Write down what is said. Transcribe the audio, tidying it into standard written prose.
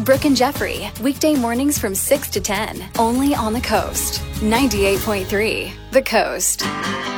Brooke and Jeffrey, weekday mornings from 6 to 10, only on The Coast. 98.3, The Coast.